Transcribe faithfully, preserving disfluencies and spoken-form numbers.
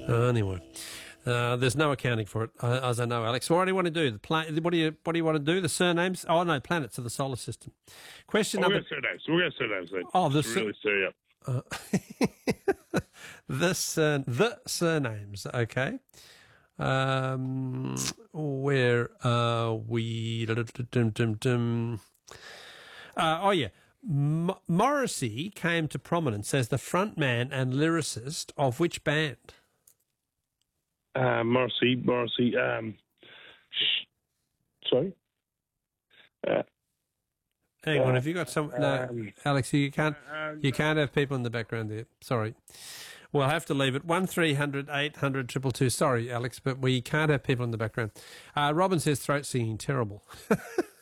Uh, anyway, uh, there's no accounting for it, uh, as I know, Alex. So what do you want to do? The pla- What do you What do you want to do? The surnames? Oh no, planets of the solar system. Question Oh, number. we'll go surnames. We'll go surnames then. Oh, the Just really stir you up. Uh, the sur- the surnames. Okay. Um, where are we? Dum, dum, dum. Uh, oh yeah. M- Morrissey came to prominence as the frontman and lyricist of which band? Uh, Morrissey, Morrissey. Um, sh- sorry. Uh, Hang on, uh, have you got some? No, um, Alex, you can't. uh, You can't have people in the background there. Sorry, we'll have to leave it. One three hundred eight hundred triple two. Sorry, Alex, but we can't have people in the background. Uh, Robin says throat singing terrible.